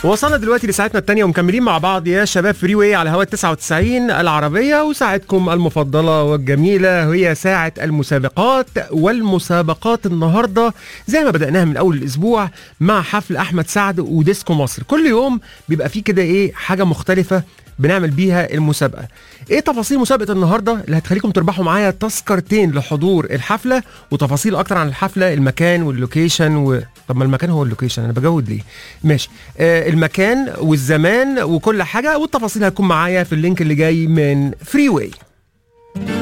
وصلنا دلوقتي لساعتنا الثانية ومكملين مع بعض يا شباب فري واي على هوا 99 العربية، وساعتكم المفضلة والجميلة هي ساعة المسابقات. والمسابقات النهاردة زي ما بدأناها من أول الأسبوع مع حفل أحمد سعد وديسكو مصر. كل يوم بيبقى فيه كده حاجة مختلفة بنعمل بيها المسابقة. ايه تفاصيل مسابقة النهاردة اللي هتخليكم تربحوا معايا تذكرتين لحضور الحفلة، وتفاصيل اكتر عن الحفلة، المكان واللوكيشن طب ما المكان هو اللوكيشن، انا بجود ليه؟ ماشي. المكان والزمان وكل حاجة، والتفاصيل هتكون معايا في اللينك اللي جاي من فري واي.